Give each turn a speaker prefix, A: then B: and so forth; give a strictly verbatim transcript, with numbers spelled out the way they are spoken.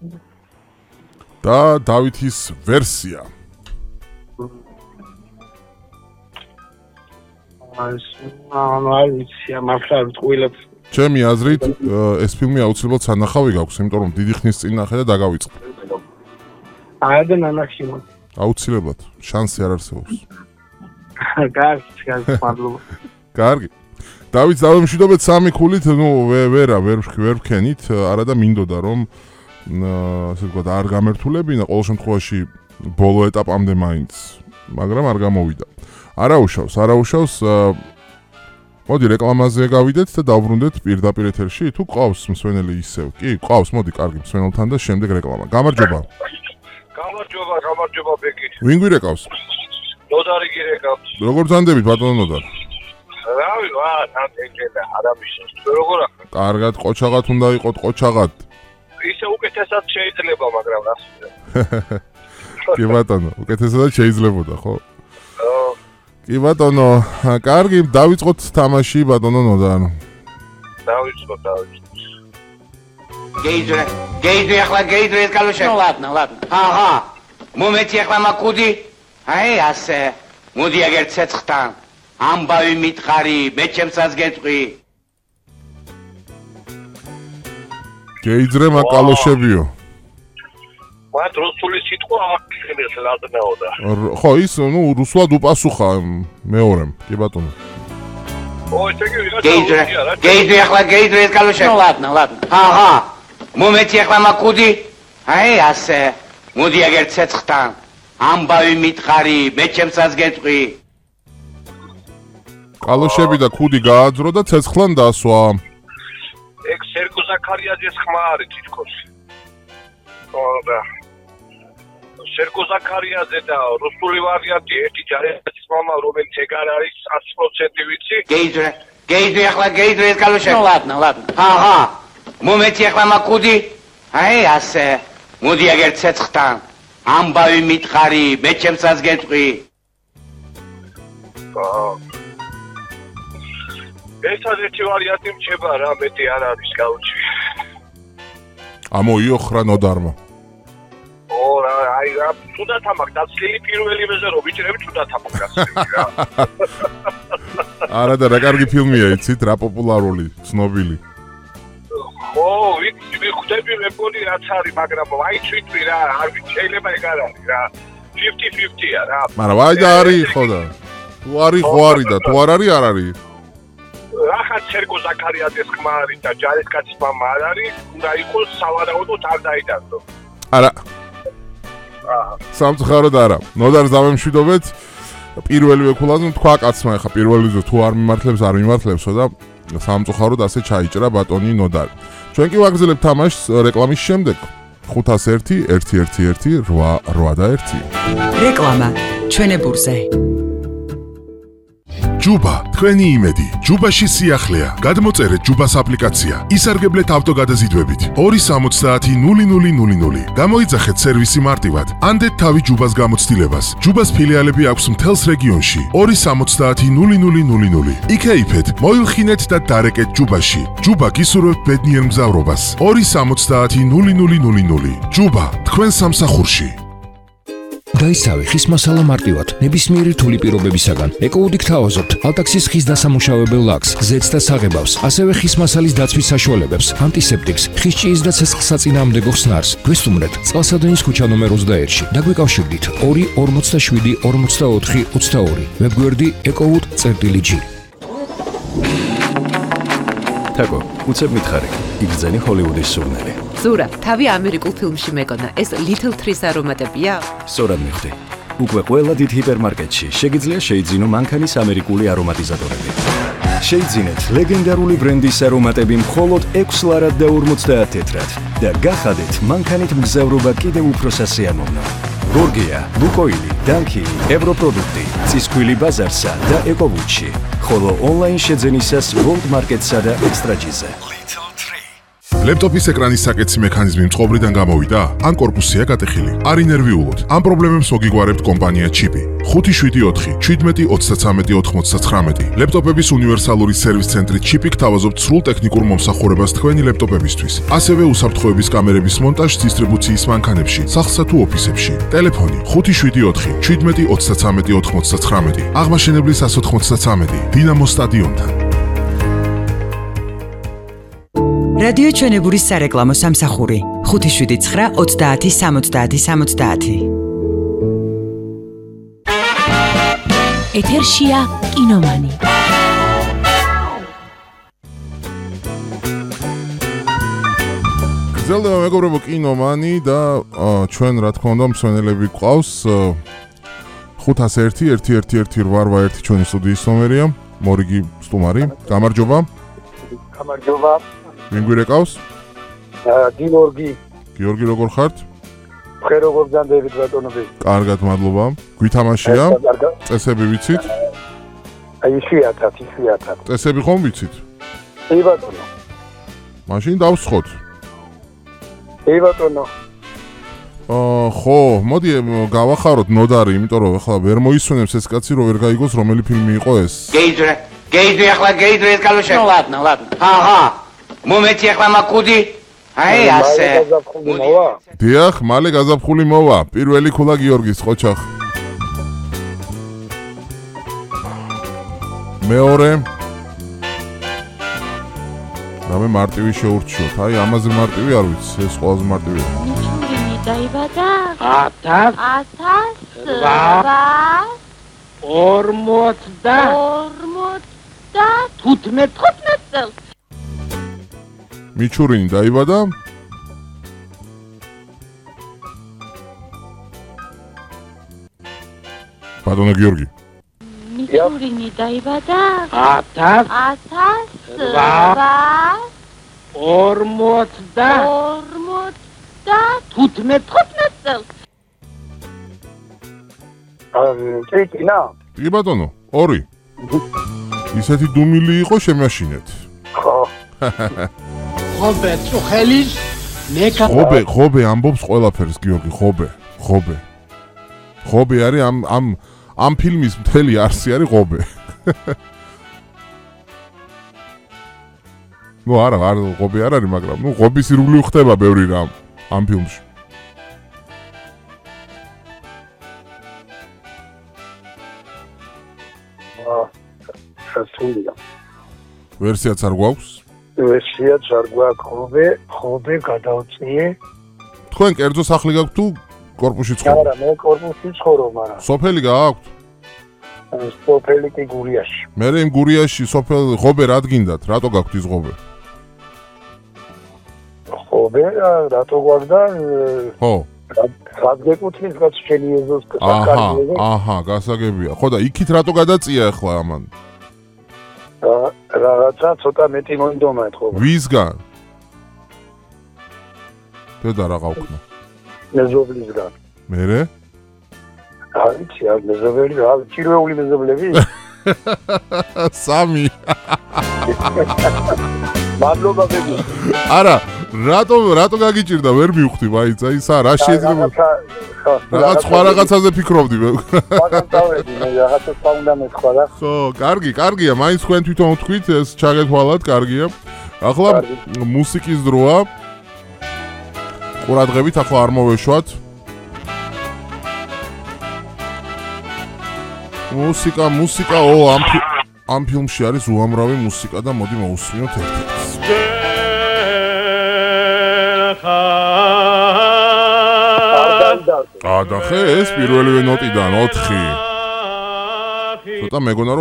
A: და დავითის ვერსია.
B: ანუ არ ვიცი, მართლა ვიტყვილებ.
A: ჩემი აზრით, ეს ფილმი აუცილებლად სანახავი გაქვს, იმიტომ რომ დიდი ხნის წინ ნახე და დაგავიწყდა.
B: აი და ნანახი მო.
A: აუცილებლად, შანსი არ არსებობს.
B: კარგი, კარგი, მადლობა.
A: კარგი. დავით დავემშვიდობეთ სამი ქულით, ნუ ვერა, ვერ ვერ ვქენით, არა და მინდოდა რომ ასე ვთქვათ, არ გამერთულებინა ყოველ შემთხვევაში ბოლო ეტაპამდე მაინც, მაგრამ არ გამოვიდა. არაუშავს, არაუშავს. მოდი რეკლამაზე გავიდეთ და დავბრუნდეთ პირდაპირ ეთერში. თუ ყავს მსვენელი ისევ? კი, ყავს, მოდი, კარგი, მსვენელთან და შემდეგ რეკლამა. გამარჯობა.
C: გამარჯობა, გამარჯობა ბეკი.
A: ვინ გვირეკავს?
C: ნოდარი გირეკავს.
A: როგორ ძანდებით ბატონო ნოდარ?
C: რავი, ვა, თანტენკელა, არამისოს. თუ როგორ ახლა?
A: კარგად, ყოჩაღად უნდა იყოთ, ყოჩაღად.
C: ისე უკეთესად შეიძლება, მაგრამ რასზე.
A: კი ბატონო, უკეთესად შეიძლებოდა, ხო? კი ბატონო, კარგი, დავიწყოთ თამაში ბატონო ნოდარ.
C: დავიწყოთ, დავიწყოთ.
D: გეიძრე, გეიძრე ახლა გეიძრე ეს კალოშე.
E: Ну ладно, ладно.
D: აჰა. მომეთი ახლა მაკუდი. აი ასე. მოდი აგერ ცეცხლთან. ამბავი მითხარი, მე ჩემსაც გეტყვი.
A: გეიძრე მაკალოშებიო.
C: მათ რუსული სიტყვა აღხსნეს ლადნაოდა.
A: ხო, ის, ნუ, რუსულად უპასუხა მეორემ, კი ბატონო.
C: ო, ესე იგი ვიღაცა
D: გეიძრე, გეიძრე ახლა გეიძრე ეს კალოშე.
E: Ну ладно, ладно.
D: აჰა. მომეთი ახლა მაკუდი. აი ასე. მოდი აგერ ცეცხლთან. ამბავი მითხარი, მე ჩემსაც გეტყვი.
A: კალოშები და ქუდი გააძრო და ცეცხლან დასვა.
C: ეგ სერგო ზაქარიაძის ხმა არის თითქოს. ხო და სერგო ზაქარიაძე და რუსული ვარიანტი ერთი ჯარების მამა რომელიც ეგარ არის ათი პროცენტი ვიცი.
D: გეიძრე, გეიძრე ახლა გეიძრე ეს კალოშე.
E: Ну ладно, ладно.
D: აჰა. მომეთი ახლა მაკუდი. აი ასე. მოდი აგერ ცეცხლთან. ამბავი მითხარი, მე ჩემსაც გეტყვი.
C: ერთადერთი ვარიანტი მრჩება რა, მეტი არ არის გაუჩი.
A: ამოიოხრა ნოდარმა.
C: ო რა, აი რა, თუდათ ამაკ დაცლილი პირველი მეზე რო ვიჭრები, თუდათ ამაკ დაცლილი რა.
A: არა და რა კარგი ფილმია, იცით, რა პოპულარული, ცნობილი.
C: ო, ვიცი, მიხვდები მეგონი რაც არის, მაგრამ აი თვითი რა, არ ვიცი, შეიძლება ეგ არ არის რა. ფიფტი ფიფტია რა.
A: მაგრამ აი და არის ხო და. თუ არის ხო არის და თუ არ არის არ არის.
C: რახაც სერგო ზაქარიაძის ხმა არის და ჯარისკაცის მამა არ არის, უნდა იყოს სავარაუდოდ არ დაიდარდო.
A: არა. აა, სამწუხაროდ არა. ნოდარს დავემშვიდობეთ. პირველივე ქულაზე თქვა კაცმა, ხა პირველივე თუ არ მიმართლებს, არ მიმართლებსო და სამწუხაროდ ასე ჩაიჭრა ბატონი ნოდარი. ჩვენ კი ვაგრძელებთ თამაშს რეკლამის შემდეგ. ხუთას ერთი, ერთი ერთი ერთი, რვა რვა და ერთი.
F: რეკლამა ჩვენებურზე.
G: ჯუბა, თქვენი იმედი. ჯუბაში სიახლეა. გადმოწერეთ ჯუბას აპლიკაცია. ისარგებლეთ ავტოგადაზიდვებით. ორი სამოცდაათი ნული ნული ნული ნული. გამოიძახეთ სერვისი მარტივად. ანდეთ თავი ჯუბას გამოცდილებას. ჯუბას ფილიალები აქვს მთელს რეგიონში. ორი სამოცდაათი ნული ნული ნული ნული. იქეიფეთ, მოილხინეთ და დარეკეთ ჯუბაში. ჯუბა გისურვებთ ბედნიერ მგზავრობას. ორი სამოცდაათი ნული ნული ნული ნული. ჯუბა, თქვენ სამსახურში.
H: დაისავი ხის მასალა მარტივად, ნებისმიერი რთული პირობებისაგან. ეკოუდი გთავაზობთ ალტაქსის ხის დასამუშავებელ ლაქს, ზეთს და საღებავს, ასევე ხის მასალის დაცვის საშუალებებს, ანტისეპტიკს, ხის ჭიის და ცეცხლსაწინააღმდეგო ხსნარს. გვესტუმრეთ წყალსადენის ქუჩა ნომერ ოცდაერთში. დაგვიკავშირდით ორი ორმოცდაშვიდი ორმოცდაოთხი ოცდაორი. ვებგვერდი ეკოუდ.ჭ.
I: თაკო, უცებ მითხარი, იგრძენი ჰოლივუდის სურნელი.
J: ზურა, თავი ამერიკულ ფილმში მეკონა, ეს Little Trees არომატებია?
I: სწორად მიხვდი. უკვე ყველა დიდ ჰიპერმარკეტში შეგიძლია შეიძინო მანქანის ამერიკული არომატიზატორები. შეიძინეთ ლეგენდარული ბრენდის არომატები მხოლოდ ექვს ლარად და ორმოცდაათ თეთრად და გახადეთ მანქანით მგზავრობა კიდევ უფრო სასიამოვნო. გორგია, ლუკოილი, დანკი, ევროპროდუქტი, ცისქვილი ბაზარსა და ეკოვუდში, ხოლო ონლაინ შეძენისას ვოლტ მარკეტსა და ექსტრაჯიზე.
G: ლეპტოპის ეკრანის საკეთსი მექანიზმი მწყობრიდან გამოვიდა? ან კორპუსია გატეხილი? არ ინერვიულოთ. ამ პრობლემებს მოგიგგვარებთ კომპანია ჩიპი. ხუთი შვიდი ოთხი შვიდმეტი ოცდათრამეტი ოთხმოცდათხრამეტი. ლეპტოპების უნივერსალური სერვის ცენტრი ჩიპი გთავაზობთ სრულ ტექნიკურ მომსახურებას თქვენი ლეპტოპებისთვის. ასევე უსაფრთხოების კამერების მონტაჟს დისტრიბუციის მანქანებში, სახლსა თუ ოფისებში. ტელეფონი ხუთი შვიდი ოთხი შვიდმეტი ოცდათრამეტი ოთხმოცდათხრამეტი. აღმაშენებლის ას ოთხმოცდათრამეტი. დინამო სტადიონთან.
F: რადიო ჩვენებურის სარეკლამო სამსახური ხუთი შვიდი ცხრა ოცდაათი სამოცდაათი სამოცდაათი.
E: ეთერშია კინომანი.
A: გრძელდება მეგობრებო კინომანი და ჩვენ რა თქმა უნდა მსვენელები გვყავს ხუთას ერთი ერთი ერთი ერთი რვა ერთი ჩვენი სტუდიის ნომერია. მორიგი სტუმარი, გამარჯობა.
B: გამარჯობა.
A: ვინ გვირეკავს?
B: გიორგი.
A: გიორგი როგორ ხართ?
B: ხე როგორ განდებით ბატონები?
A: კარგად, მადლობა. გვითამაშია? წესები ვიცით?
B: აი იშვიათად, იშვიათად.
A: წესები ხომ ვიცით?
B: ე ბატონო.
A: მაშინ დავსხოთ.
B: ე ბატონო.
A: აა ხო, მოდი გავახაროთ ნოდარი, იმიტომ რომ ახლა ვერ მოისვენებს ეს კაცი, რომ ვერ გაიგოს რომელი ფილმი იყო ეს.
D: გეიდრე, გეიდრე ახლა გეიდრე ეს კალოშე. ნუ ლადნა, ლადნა. აჰა. მომეთი ახლა მაკუდი. აი ასე.
A: დიახ, მალე გაზაფხული მოვა. პირველი ქულა გიორგის ყოჩახ. მეორე. რამე მარტივი შეურჩიოთ. აი ამაზე მარტივი არ ვიცი, ეს ყველაზე მარტივია.
E: მიჩურინი დაიბადა
B: ათას
E: ათას
B: ორმოცდა
E: ორმოცდა თუთმეტ თხუთმეტ წელს.
A: მიჩურინი დაიბადა ბატონო გიორგი.
E: მიჩურინი დაიბადა
B: ათას
E: ათას
B: ორმოცდა
E: ორმოცდა თუთმეტ თხუთმეტ წელს.
B: აა კინა?
A: კი ბატონო, ორი. ისეთი დუმილი იყო შემაშინეთ.
B: ხო.
K: ხობე წუხელის მეკა
A: ხობე, ხობე ამბობს ყველაფერს გიორგი, ხობე, ხობე. ხობე არის ამ ამ ამ ფილმის მთელი არსი არის ხობე. ნუ არა, არ ხობე არ არის, მაგრამ ნუ ხობის ირგვლივ ხდება ბევრი რამ ამ ფილმში.
B: აა სასწაულია.
A: ვერსიაც არ გვაქვს?
B: ვერსიაც არ გვაქვს, ხობე, ხობე გადავწიე.
A: თქვენ კერძო სახლი გაქვთ თუ კორპუსში ცხოვრობ?
B: არა, მე კორპუსში ცხოვრობ, მაგრამ
A: სოფელი გააქვთ?
B: სოფელი კი გურიაში.
A: მე იმ გურიაში სოფელ ხობე რად გინდათ? რატო გაქვთ ის ხობე?
B: ხობე რატო გვაქვს და
A: ხო.
B: რად გეკუთვნის კაც შენი ეზოს
A: აჰა, აჰა, გასაგებია. ხო და იქით რატო გადაწია ახლა ამან?
B: რაღაცა ცოტა მეტი მოინდომა ეთქობა.
A: ვისგან? დედა რა გავხნა?
B: მეზობლისგან.
A: მერე?
B: არ ვიცი, არ მეზობელი, არ ჭირვეული მეზობლები?
A: სამი.
B: მადლობა ბები.
A: არა, რატო რატო გაგიჭირდა, ვერ მივხვდი, მაინც, აი სა რა შეიძლება? რაღაც სხვა რაღაცაზე ფიქრობდი მე.
B: მაგან დავედი, მე რაღაცა სხვა უნდა მეთქვა და.
A: ხო, კარგი, კარგია, მაინც თქვენ თვითონ თქვით, ეს ჩაგეთვალათ, კარგია. ახლა მუსიკის დროა. ყურადღებით, ახლა არ მოვეშვათ. მუსიკა, მუსიკა, ო, ამ ამ ფილმში არის უამრავი მუსიკა და მოდი მოусმინოთ ერთ-ერთს. გადახე ეს პირველივე ნოტიდან ოთხი. ცოტა მეგონა